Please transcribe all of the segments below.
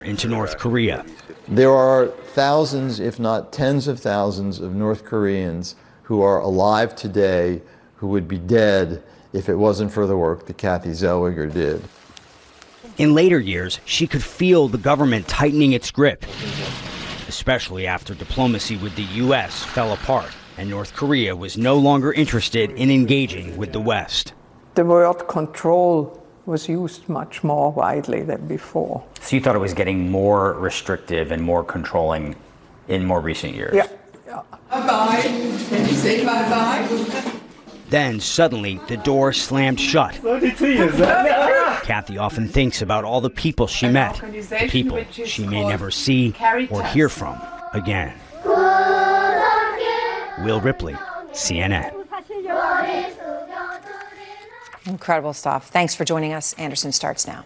into North Korea. There are thousands, if not tens of thousands, of North Koreans who are alive today who would be dead if it wasn't for the work that Kathy Zellweger did. In later years, she could feel the government tightening its grip, especially after diplomacy with the U.S. fell apart and North Korea was no longer interested in engaging with the West. The word control was used much more widely than before. So you thought it was getting more restrictive and more controlling in more recent years? Yeah. Bye-bye. Can you say bye-bye? Then suddenly the door slammed shut. 32 years. Kathy often thinks about all the people she met, people she may never see or hear from again. Will Ripley, CNN. Incredible stuff. Thanks for joining us. Anderson starts now.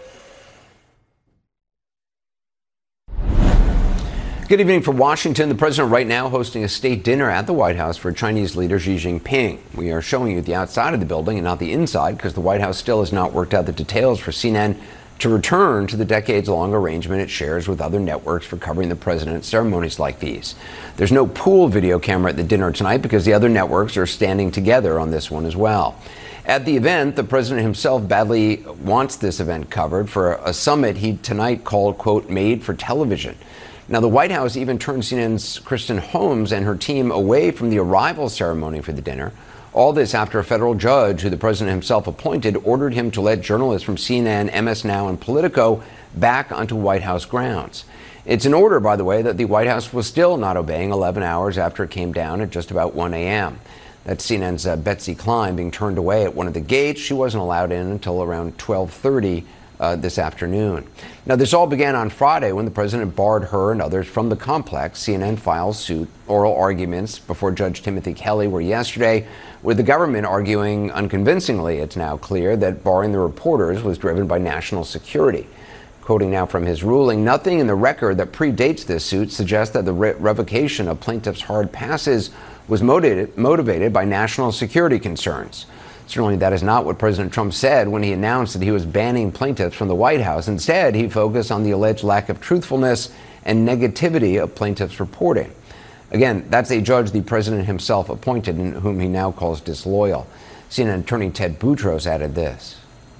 Good evening from Washington. The president right now hosting a state dinner at the White House for Chinese leader Xi Jinping. We are showing you the outside of the building and not the inside because the White House still has not worked out the details for CNN to return to the decades-long arrangement it shares with other networks for covering the president's ceremonies like these. There's no pool video camera at the dinner tonight because the other networks are standing together on this one as well. At the event, the president himself badly wants this event covered for a summit he tonight called, quote, made for television. Now, the White House even turned CNN's Kristen Holmes and her team away from the arrival ceremony for the dinner. All this after a federal judge, who the president himself appointed, ordered him to let journalists from CNN, MS Now, and Politico back onto White House grounds. It's an order, by the way, that the White House was still not obeying 11 hours after it came down at just about 1 a.m. That's CNN's Betsy Klein being turned away at one of the gates. She wasn't allowed in until around 12:30 this afternoon. Now, this all began on Friday when the president barred her and others from the complex. CNN filed suit. Oral arguments before Judge Timothy Kelly were yesterday, with the government arguing unconvincingly, it's now clear, that barring the reporters was driven by national security. Quoting now from his ruling, nothing in the record that predates this suit suggests that the revocation of plaintiffs' hard passes was motivated by national security concerns. Certainly that is not what President Trump said when he announced that he was banning plaintiffs from the White House. Instead, he focused on the alleged lack of truthfulness and negativity of plaintiffs' reporting. Again, that's a judge the president himself appointed and whom he now calls disloyal. CNN attorney Ted Boutros added this.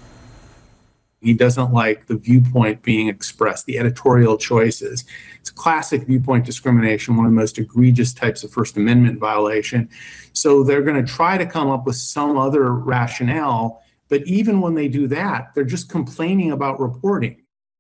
He doesn't like the viewpoint being expressed, the editorial choices. It's classic viewpoint discrimination, one of the most egregious types of First Amendment violation. So they're going to try to come up with some other rationale. But even when they do that, they're just complaining about reporting.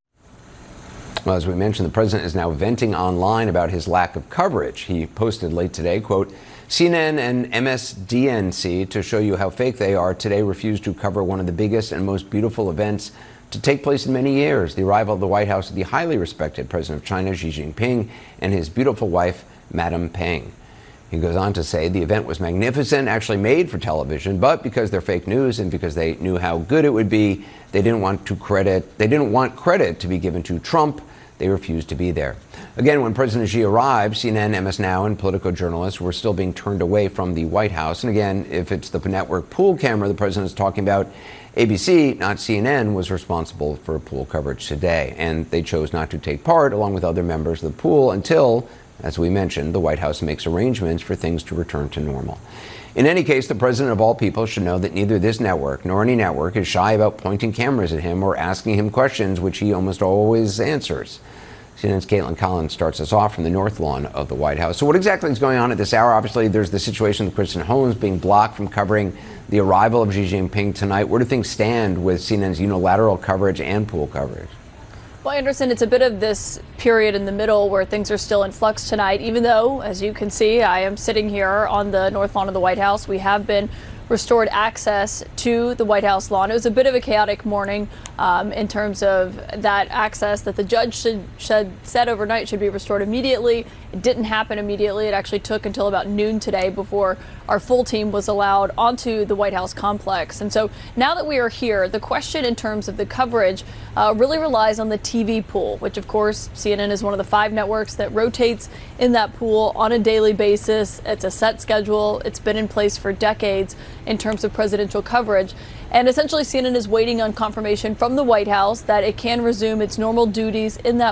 Well, as we mentioned, the president is now venting online about his lack of coverage. He posted late today, quote, CNN and MSDNC, to show you how fake they are, today refused to cover one of the biggest and most beautiful events to take place in many years, the arrival of the White House of the highly respected president of China, Xi Jinping, and his beautiful wife, Madame Peng. He goes on to say the event was magnificent, actually made for television, but because they're fake news and because they knew how good it would be, they didn't want credit to be given to Trump. They refused to be there. Again, when President Xi arrived, CNN, MS Now, and Politico journalists were still being turned away from the White House. And again, if it's the network pool camera the president is talking about, ABC, not CNN, was responsible for pool coverage today. And they chose not to take part, along with other members of the pool, until, as we mentioned, the White House makes arrangements for things to return to normal. In any case, the president of all people should know that neither this network nor any network is shy about pointing cameras at him or asking him questions, which he almost always answers. CNN's Caitlin Collins starts us off from the North Lawn of the White House. So what exactly is going on at this hour? Obviously, there's the situation with Kristen Holmes being blocked from covering the arrival of Xi Jinping tonight. Where do things stand with CNN's unilateral coverage and pool coverage? Well, Anderson, it's a bit of this period in the middle where things are still in flux tonight, even though, as you can see, I am sitting here on the North Lawn of the White House. We have been restored access to the White House lawn. It was a bit of a chaotic morning in terms of that access that the judge said overnight should be restored immediately. It didn't happen immediately. It actually took until about noon today before our full team was allowed onto the White House complex. And so now that we are here, the question in terms of the coverage really relies on the TV pool, which of course CNN is one of the 5 networks that rotates in that pool on a daily basis. It's a set schedule. It's been in place for decades in terms of presidential coverage. coverage. And essentially, CNN is waiting on confirmation from the White House that it can resume its normal duties in that